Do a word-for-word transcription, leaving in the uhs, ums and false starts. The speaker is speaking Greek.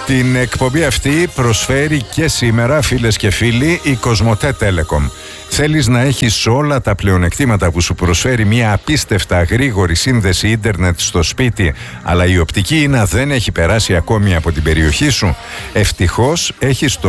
Την εκπομπή αυτή προσφέρει και σήμερα, φίλες και φίλοι, η Κοσμοτέ Telecom. Θέλεις να έχεις όλα τα πλεονεκτήματα που σου προσφέρει μια απίστευτα γρήγορη σύνδεση ίντερνετ στο σπίτι, αλλά η οπτική ίνα δεν έχει περάσει ακόμη από την περιοχή σου? Ευτυχώς έχεις το